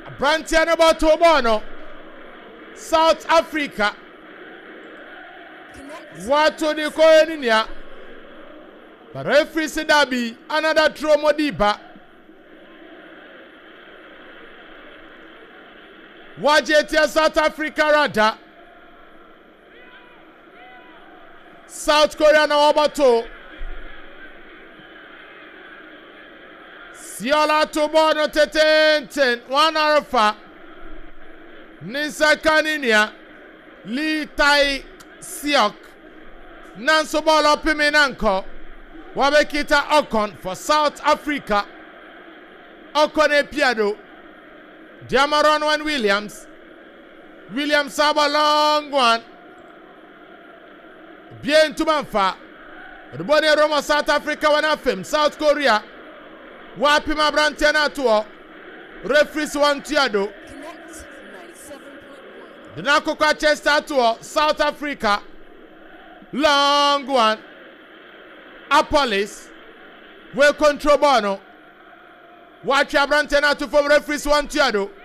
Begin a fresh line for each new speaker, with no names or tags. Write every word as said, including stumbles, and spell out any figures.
Brantian about Tobono, South Africa. What to the Koenia? But referee Sidabi, another throw Modiba. Wajetia South Africa Rada. South Korea na Obato. Siola Tobono Teten, one alpha. Nisa Kaninia, Lee Tai Siok, Nanso Bolo Piminanko, Wabekita Okon for South Africa, Okon Epiado, Jamaron one Williams, Williams Saba long one, Bien Tumanfa, the body Roma South Africa one of him, South Korea, Wapima Brantena Tuo, referees one Tiado. The Nakoka Chester Tour, South Africa. Long one. Apolis. Will control Bono. Watch your Brantena to form referees one Tiado.